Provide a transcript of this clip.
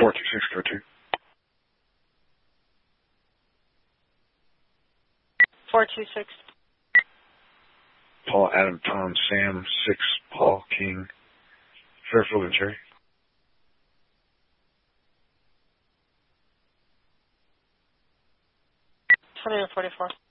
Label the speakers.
Speaker 1: 426, go to.
Speaker 2: 426.
Speaker 1: Paul, Adam, Tom, Sam, 6, Paul, King, Fairfield, and Jerry.
Speaker 2: 144.